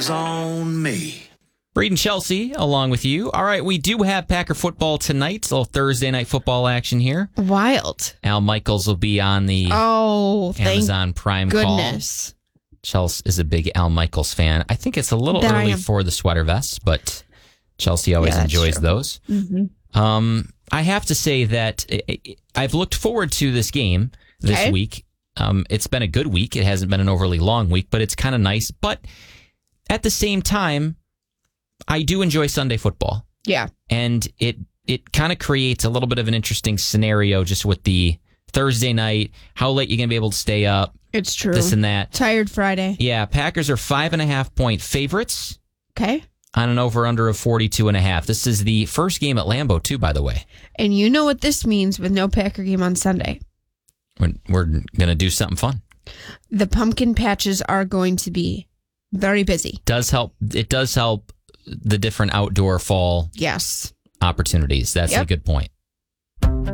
On me. Breed and Chelsea, along with you. All right, we do have Packer football tonight. A little Thursday night football action here. Wild. Al Michaels will be on the Amazon Prime goodness. call. Chelsea is a big Al Michaels fan. I think it's a little early for the sweater vests, but Chelsea always enjoys those. Mm-hmm. I have to say that I've looked forward to this game this week. It's been a good week. It hasn't been an overly long week, but it's kind of nice. But at the same time, I do enjoy Sunday football. Yeah. And it kind of creates a little bit of an interesting scenario just with the Thursday night, how late you're going to be able to stay up. It's true. This and that. Tired Friday. Yeah, Packers are 5.5-point favorites. Okay. On an over-under of 42.5. This is the first game at Lambeau, too, by the way. And you know what this means with no Packer game on Sunday. We're going to do something fun. The pumpkin patches are going to be very busy. It does help the different outdoor fall yes opportunities. That's a good point.